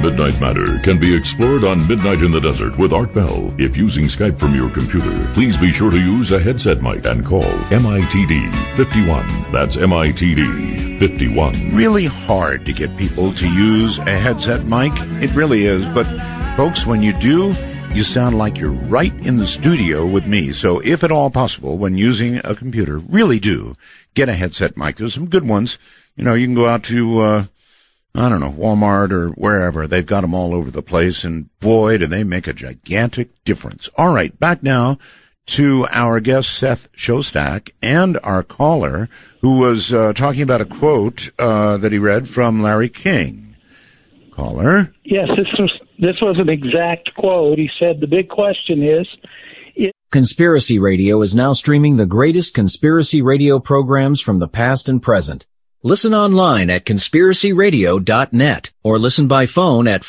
Midnight Matter can be explored on Midnight in the Desert with Art Bell. If using Skype from your computer, please be sure to use a headset mic and call MITD 51. That's MITD 51. Really hard to get people to use a headset mic. It really is. But folks, when you do, you sound like you're right in the studio with me. So if at all possible, when using a computer, really do get a headset mic. There's some good ones. You know, you can go out to, Walmart or wherever. They've got them all over the place, and boy, do they make a gigantic difference. All right, back now to our guest, Seth Shostak, and our caller, who was talking about a quote that he read from Larry King. Caller? Yes, this was an exact quote. He said, the big question is... Conspiracy Radio is now streaming the greatest conspiracy radio programs from the past and present. Listen online at conspiracyradio.net or listen by phone at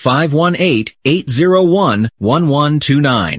518-801-1129,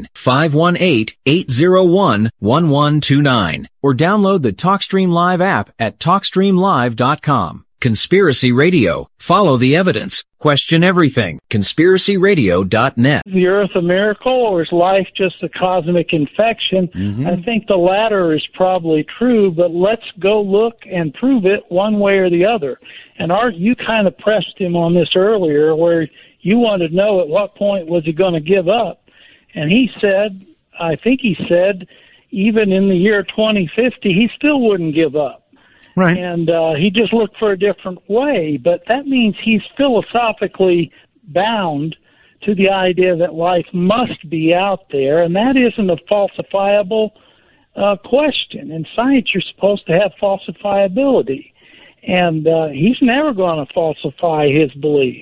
518-801-1129, or download the TalkStream Live app at TalkStreamLive.com. Conspiracy Radio. Follow the evidence. Question everything. ConspiracyRadio.net. Is the Earth a miracle, or is life just a cosmic infection? I think the latter is probably true, but let's go look and prove it one way or the other. And Art, you kind of pressed him on this earlier, where you wanted to know at what point was he going to give up. And he said, I think he said, even in the year 2050, he still wouldn't give up. Right. And he just looked for a different way. But that means he's philosophically bound to the idea that life must be out there, and that isn't a falsifiable question. In science, you're supposed to have falsifiability, and he's never going to falsify his belief.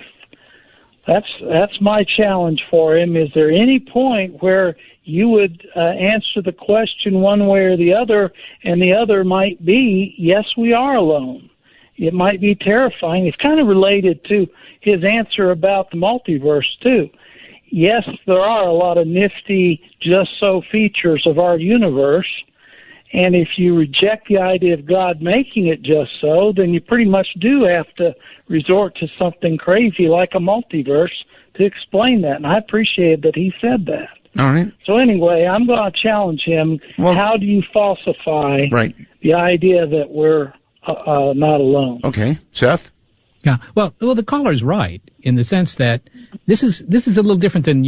That's my challenge for him. Is there any point where you would answer the question one way or the other, and the other might be, yes, we are alone? It might be terrifying. It's kind of related to his answer about the multiverse, too. Yes, there are a lot of nifty just-so features of our universe, and if you reject the idea of God making it just so, then you pretty much do have to resort to something crazy like a multiverse to explain that, and I appreciate that he said that. All right. So anyway, I'm going to challenge him. Well, how do you falsify the idea that we're not alone? Okay. Seth? Yeah. Well, the caller's right in the sense that this is a little different than,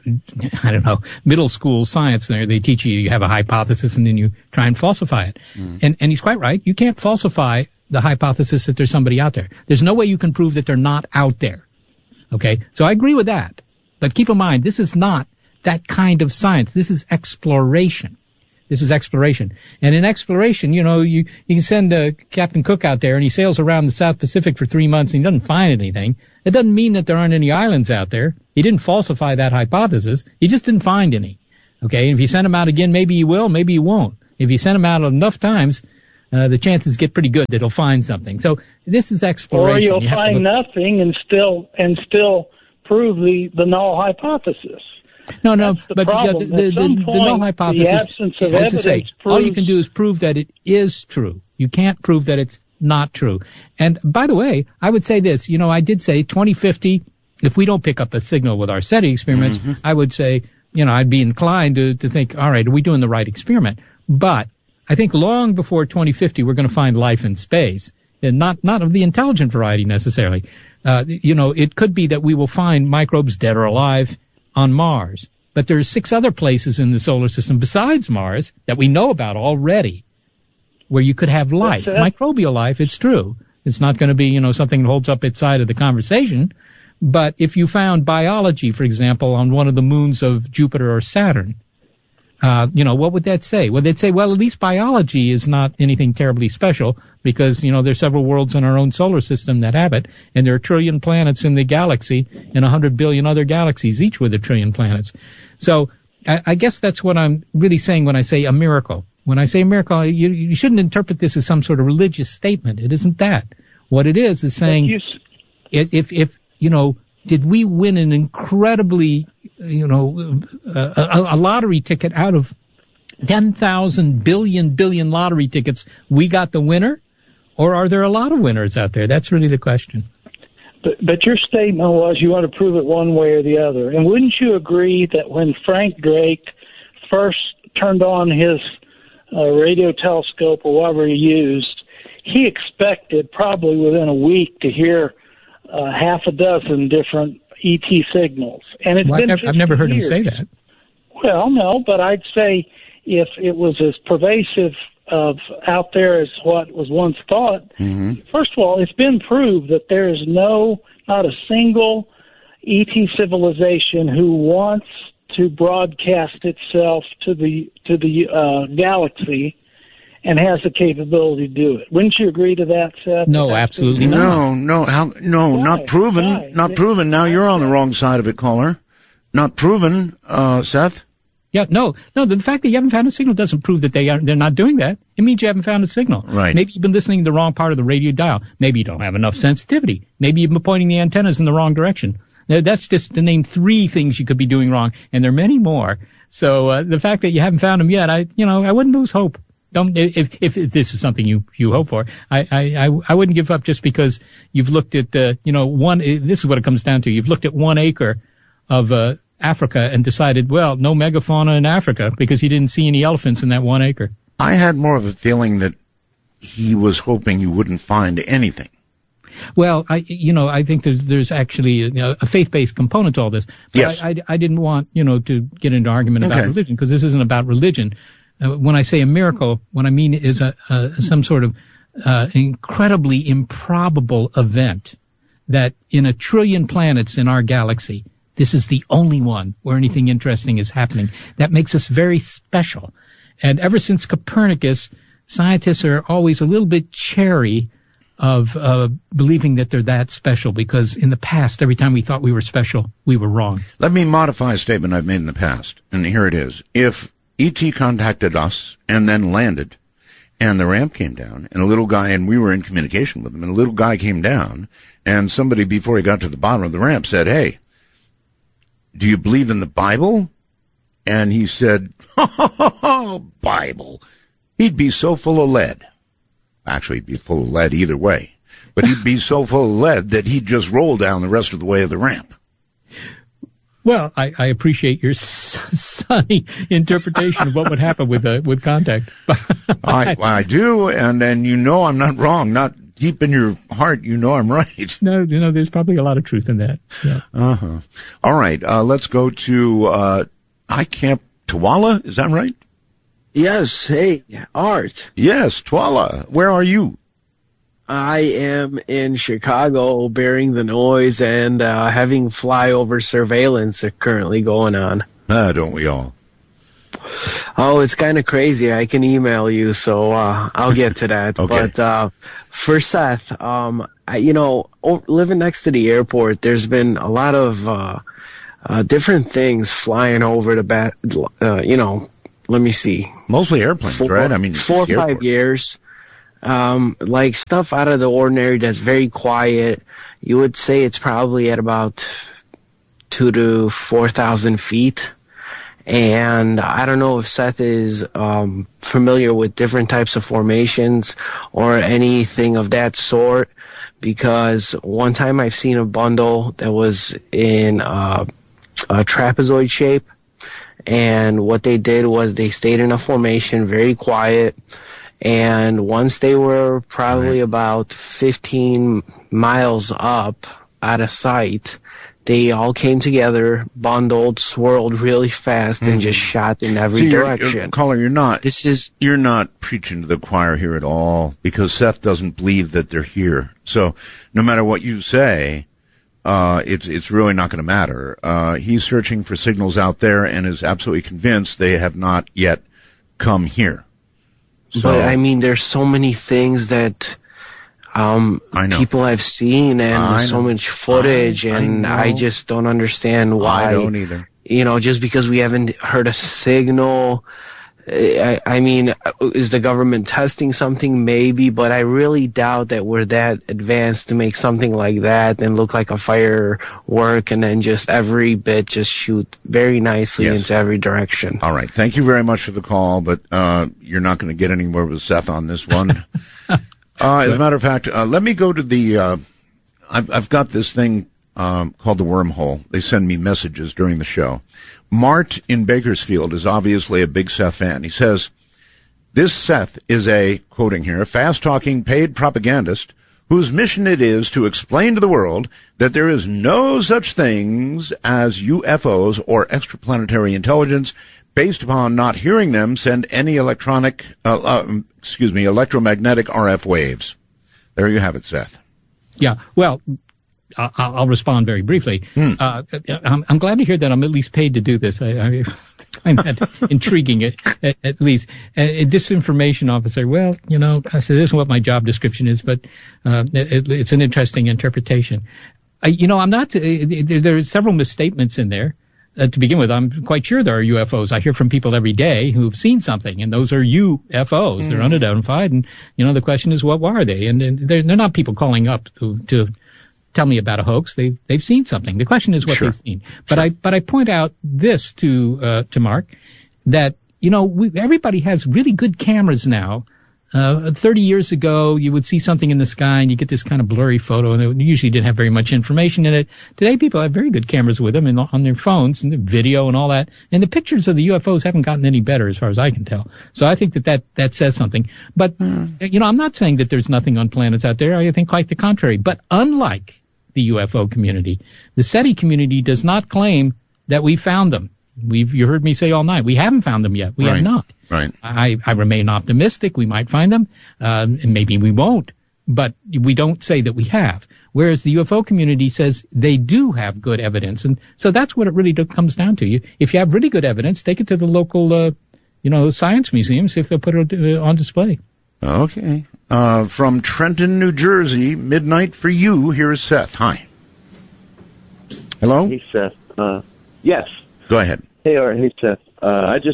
middle school science. There they teach you have a hypothesis and then you try and falsify it. And he's quite right. You can't falsify the hypothesis that there's somebody out there. There's no way you can prove that they're not out there. Okay? So I agree with that. But keep in mind, this is not that kind of science. This is exploration. And in exploration, you can send Captain Cook out there and he sails around the South Pacific for 3 months and he doesn't find anything. It doesn't mean that there aren't any islands out there. He didn't falsify that hypothesis. He just didn't find any. Okay? And if you send him out again, maybe he will, maybe he won't. If you send him out enough times, the chances get pretty good that he'll find something. So this is exploration. Or you'll find nothing and still prove the null hypothesis. No, but the null hypothesis, the absence of evidence proves... all you can do is prove that it is true. You can't prove that it's not true. And by the way, I would say this, I did say 2050, if we don't pick up a signal with our SETI experiments, I would say, I'd be inclined to think, all right, are we doing the right experiment? But I think long before 2050, we're going to find life in space, and not of the intelligent variety necessarily. It could be that we will find microbes dead or alive on Mars. But there's 6 other places in the solar system besides Mars that we know about already where you could have life. Microbial life, it's true. It's not going to be, something that holds up its side of the conversation. But if you found biology, for example, on one of the moons of Jupiter or Saturn, what would that say? Well, they'd say, well, at least biology is not anything terribly special because, there's several worlds in our own solar system that have it, and there are 1 trillion planets in the galaxy and 100 billion other galaxies, each with 1 trillion planets. So I guess that's what I'm really saying when I say a miracle. When I say a miracle, you shouldn't interpret this as some sort of religious statement. It isn't that. What it is saying, if did we win an incredibly, a lottery ticket out of 10,000 billion lottery tickets, we got the winner? Or are there a lot of winners out there? That's really the question. But your statement was you want to prove it one way or the other. And wouldn't you agree that when Frank Drake first turned on his radio telescope or whatever he used, he expected probably within a week to hear half a dozen different ET signals. And it's been 50 I've never heard years. him say that. Well, no, but I'd say if it was as pervasive out there as what was once thought, first of all, it's been proved that there is not a single ET civilization who wants to broadcast itself to the galaxy and has the capability to do it. Wouldn't you agree to that, Seth? No, absolutely not. No, not proven. Why? Not proven. Now you're on the wrong side of it, caller. Not proven, Seth. Yeah, no. The fact that you haven't found a signal doesn't prove that they're not doing that. It means you haven't found a signal. Right. Maybe you've been listening to the wrong part of the radio dial. Maybe you don't have enough sensitivity. Maybe you've been pointing the antennas in the wrong direction. Now, that's just to name 3 things you could be doing wrong, and there are many more. So the fact that you haven't found them yet, I wouldn't lose hope. Don't if this is something you hope for. I wouldn't give up just because you've looked at one. This is what it comes down to. You've looked at 1 acre of Africa and decided, well, no megafauna in Africa because he didn't see any elephants in that 1 acre. I had more of a feeling that he was hoping you wouldn't find anything. Well, I think there's actually a faith-based component to all this. But yes. I didn't want, to get into argument about religion because this isn't about religion. When I say a miracle, what I mean is some sort of incredibly improbable event that in 1 trillion planets in our galaxy, this is the only one where anything interesting is happening. That makes us very special. And ever since Copernicus, scientists are always a little bit chary of believing that they're that special because in the past, every time we thought we were special, we were wrong. Let me modify a statement I've made in the past, and here it is. If E.T. contacted us and then landed, and the ramp came down, and a little guy, and we were in communication with him, and a little guy came down, and somebody, before he got to the bottom of the ramp, said, "Hey, do you believe in the Bible?" And he said, "Bible." He'd be so full of lead. Actually, he'd be full of lead either way. But he'd be so full of lead that he'd just roll down the rest of the way of the ramp. Well, I appreciate your sunny interpretation of what would happen with contact. I do, and then I'm not wrong. Not deep in your heart, I'm right. No, there's probably a lot of truth in that. Yeah. All right, let's go to Camp Twala. Is that right? Yes. Hey, Art. Yes, Twala. Where are you? I am in Chicago, bearing the noise and having flyover surveillance currently going on. Don't we all? Oh, it's kind of crazy. I can email you, so I'll get to that. Okay. But for Seth, living next to the airport, there's been a lot of different things flying over the let me see. Mostly airplanes, right? I mean, 4 or 5 years. Like stuff out of the ordinary that's very quiet. You would say it's probably at about 2,000 to 4,000 feet. And I don't know if Seth is familiar with different types of formations or anything of that sort, because one time I've seen a bundle that was in a trapezoid shape. And what they did was they stayed in a formation, very quiet. And once they were probably about 15 miles up out of sight, they all came together, bundled, swirled really fast, and just shot in every direction. Caller, you're not preaching to the choir here at all, because Seth doesn't believe that they're here. So no matter what you say, it's really not going to matter. He's searching for signals out there and is absolutely convinced they have not yet come here. So, but I mean, there's so many things that people have seen and so much footage, and I just don't understand why. I don't either. Just because we haven't heard a signal. I mean, is the government testing something? Maybe, but I really doubt that we're that advanced to make something like that and look like a firework and then just every bit just shoot very nicely into every direction. All right. Thank you very much for the call, but you're not going to get anywhere with Seth on this one. As a matter of fact, let me go to the I've got this thing called the Wormhole. They send me messages during the show. Mart in Bakersfield is obviously a big Seth fan. He says, this Seth is a, quoting here, fast-talking paid propagandist whose mission it is to explain to the world that there is no such things as UFOs or extraplanetary intelligence based upon not hearing them send any electromagnetic RF waves. There you have it, Seth. Yeah, well, I'll respond very briefly. I'm glad to hear that I'm at least paid to do this. I find that intriguing, at least. A disinformation officer, well, you know, I said, this is what my job description is, but it's an interesting interpretation. I'm not, there are several misstatements in there. To begin with, I'm quite sure there are UFOs. I hear from people every day who've seen something, and those are UFOs. They're unidentified, and, you know, the question is, what are they? And they're not people calling up to tell me about a hoax. They've seen something. The question is what they've seen. But I point out this to Mark, that, you know, everybody has really good cameras now. 30 years ago, you would see something in the sky and you get this kind of blurry photo, and it usually didn't have very much information in it. Today, people have very good cameras with them and on their phones and the video and all that. And the pictures of the UFOs haven't gotten any better as far as I can tell. So I think that says something. But, you know, I'm not saying that there's nothing on planets out there. I think quite the contrary. But unlike the UFO community, the SETI community does not claim that we found them. You heard me say all night, we haven't found them yet. We have not. Right. I remain optimistic. We might find them, and maybe we won't, but we don't say that we have. Whereas the UFO community says they do have good evidence, and so that's what it really comes down to. If you have really good evidence, take it to the local, science museum, see if they'll put it on display. Okay. From Trenton, New Jersey, midnight for you. Here is Seth. Hi. Hello? Hey, Seth. Yes. Go ahead. Hey, Art. Hey, Seth. I just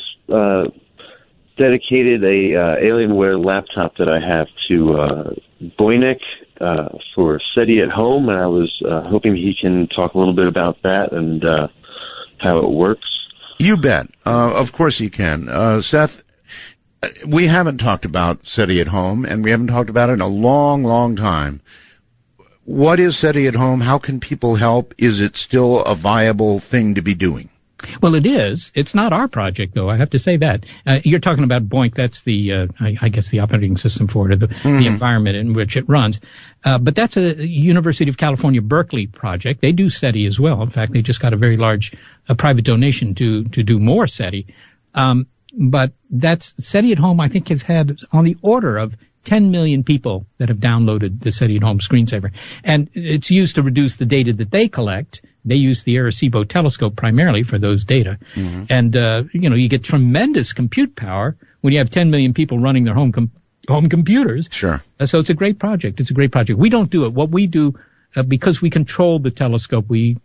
dedicated a Alienware laptop that I have to Boynik for SETI at home, and I was hoping he can talk a little bit about that and how it works. You bet. Of course he can. Seth, we haven't talked about SETI at home, and we haven't talked about it in a long, long time. What is SETI at home? How can people help? Is it still a viable thing to be doing? Well, it is. It's not our project, though. I have to say that. You're talking about BOINC. That's the, I guess, the operating system for it, the environment in which it runs. But that's a University of California, Berkeley project. They do SETI as well. In fact, they just got a very large private donation to do more SETI. But that's SETI at Home, I think, has had on the order of 10 million people that have downloaded the SETI at Home screensaver. And it's used to reduce the data that they collect. They use the Arecibo telescope primarily for those data. Mm-hmm. And, you get tremendous compute power when you have 10 million people running their home computers. Sure. So it's a great project. It's a great project. We don't do it. What we do, because we control the telescope, when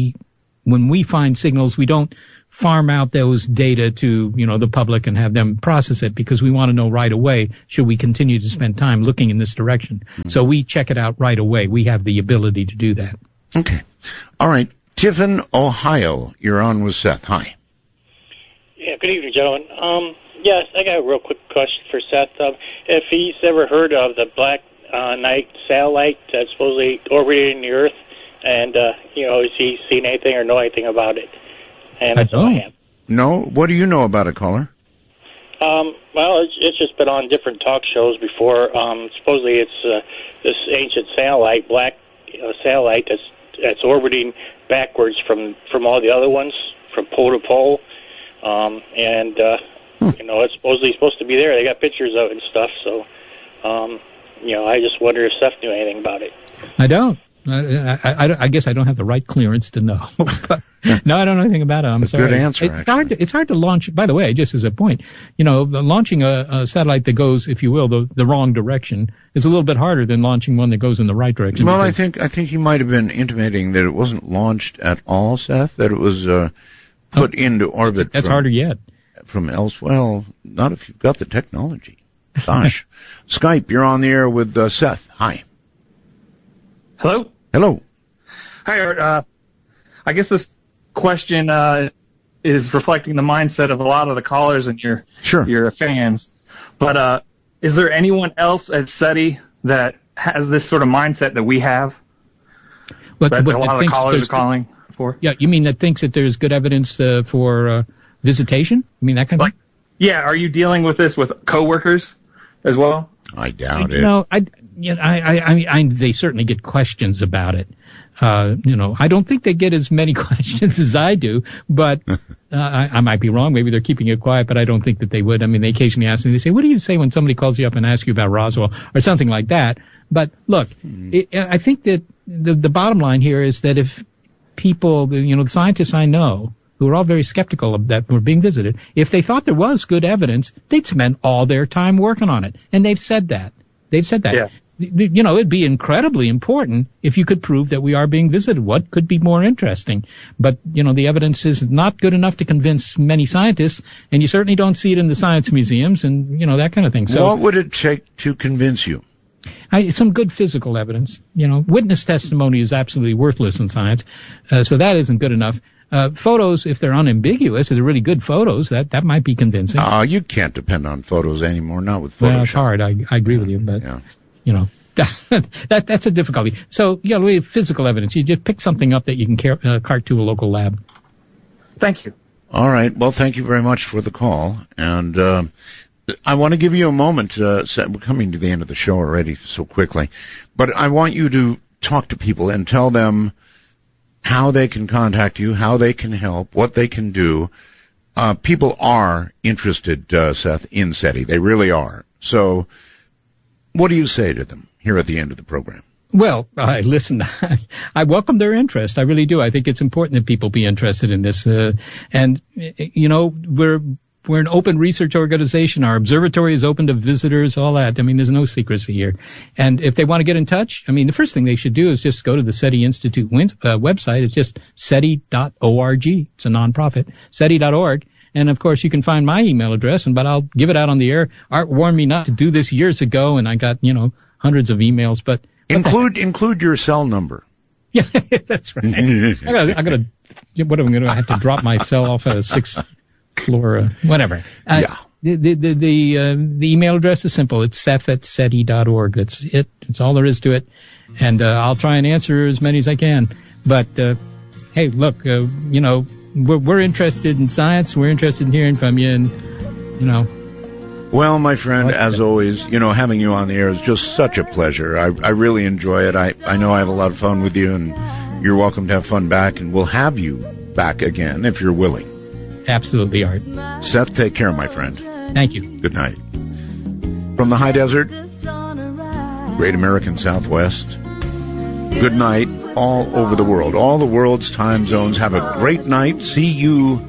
we find signals, we don't farm out those data to, the public and have them process it, because we want to know right away, should we continue to spend time looking in this direction. Mm-hmm. So we check it out right away. We have the ability to do that. Okay. All right. Tiffin, Ohio, you're on with Seth. Hi. Yeah, good evening, gentlemen. Yes, I got a real quick question for Seth. If he's ever heard of the Black Knight satellite that's supposedly orbiting the Earth, and, has he seen anything or know anything about it? And I don't. No? What do you know about it, caller? Well, it's just been on different talk shows before. Supposedly it's this ancient satellite, black satellite that's orbiting backwards from all the other ones, from pole to pole. It's supposed to be there. They got pictures of it and stuff. So, I just wonder if Seth knew anything about it. I don't. I guess I don't have the right clearance to know. No, I don't know anything about it. I'm sorry. Good answer. It's hard to launch. By the way, just as a point, launching a satellite that goes, if you will, the wrong direction is a little bit harder than launching one that goes in the right direction. Well, I think he might have been intimating that it wasn't launched at all, Seth. That it was put into orbit. That's harder yet. From elsewhere. Well, not if you've got the technology. Gosh. Skype, you're on the air with Seth. Hi. Hello? Hello. Hi, Art. I guess this question is reflecting the mindset of a lot of the callers and your fans. But is there anyone else at SETI that has this sort of mindset that we have? But that a lot of callers are calling for? Yeah, you mean that thinks that there's good evidence for visitation? You mean that kind of thing? Yeah, are you dealing with this with coworkers as well? I doubt it. No, they certainly get questions about it. I don't think they get as many questions as I do, but I might be wrong. Maybe they're keeping it quiet, but I don't think that they would. I mean, they occasionally ask me, they say, what do you say when somebody calls you up and asks you about Roswell or something like that? But look, I think that the bottom line here is that if people, the scientists I know, who are all very skeptical of that were being visited, if they thought there was good evidence, they'd spend all their time working on it. And they've said that. Yeah. It'd be incredibly important if you could prove that we are being visited. What could be more interesting? But, the evidence is not good enough to convince many scientists, and you certainly don't see it in the science museums and, that kind of thing. So, what would it take to convince you? Some good physical evidence. Witness testimony is absolutely worthless in science, so that isn't good enough. Photos, if they're unambiguous, if they're really good photos, that might be convincing. You can't depend on photos anymore, not with Photoshop. Well, it's hard. I agree with you, but, that's a difficulty. So, we have physical evidence. You just pick something up that you can cart to a local lab. Thank you. All right. Well, thank you very much for the call. And I want to give you a moment. We're coming to the end of the show already so quickly. But I want you to talk to people and tell them how they can contact you, how they can help, what they can do. People are interested, Seth, in SETI. They really are. So what do you say to them here at the end of the program? Well, listen, I welcome their interest. I really do. I think it's important that people be interested in this. We're an open research organization. Our observatory is open to visitors, all that. I mean, there's no secrecy here. And if they want to get in touch, the first thing they should do is just go to the SETI Institute website. It's just SETI.org. It's a nonprofit, SETI.org. And, of course, you can find my email address, but I'll give it out on the air. Art warned me not to do this years ago, and I got, hundreds of emails. But include your cell number. Yeah, that's right. I gotta, what am I going to have to drop my cell off at a 6th floor, whatever. Yeah. The email address is simple. It's seth@seti.org. That's it. That's all there is to it. And I'll try and answer as many as I can. But hey, look, we're interested in science. We're interested in hearing from you, and Well, my friend, as always, having you on the air is just such a pleasure. I really enjoy it. I know I have a lot of fun with you, and you're welcome to have fun back, and we'll have you back again if you're willing. Absolutely, Art. Seth, take care, my friend. Thank you. Good night. From the high desert, great American Southwest, good night all over the world. All the world's time zones. Have a great night. See you